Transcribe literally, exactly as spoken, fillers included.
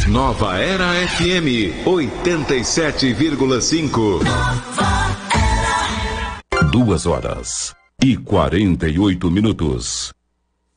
Nova Era F M oitenta e sete vírgula cinco. Duas horas e quarenta e oito minutos.